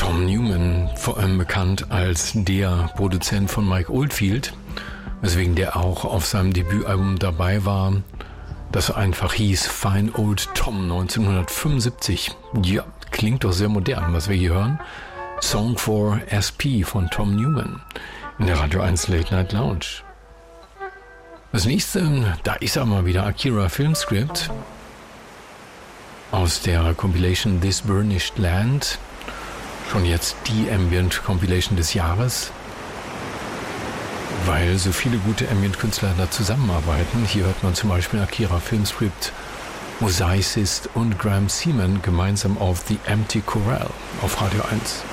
Tom Newman, vor allem bekannt als der Produzent von Mike Oldfield, weswegen der auch auf seinem Debütalbum dabei war, das einfach hieß Fine Old Tom 1975. Ja, klingt doch sehr modern, was wir hier hören. Song for SP von Tom Newman in der Radio 1 Late Night Lounge. Das nächste, da ist er mal wieder Akira Filmscript aus der Compilation This Burnished Land. Schon jetzt die Ambient Compilation des Jahres, weil so viele gute Ambient-Künstler da zusammenarbeiten. Hier hört man zum Beispiel Akira Filmscript, Mosaicist und Graham Seaman gemeinsam auf The Empty Corral auf Radio 1.